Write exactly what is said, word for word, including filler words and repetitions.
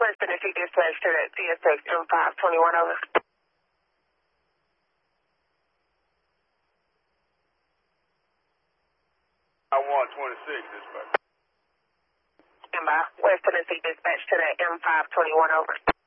West Tennessee dispatch to that C S X M five twenty-one over. I one twenty-six dispatch. And by West Tennessee dispatch to that M five twenty-one over.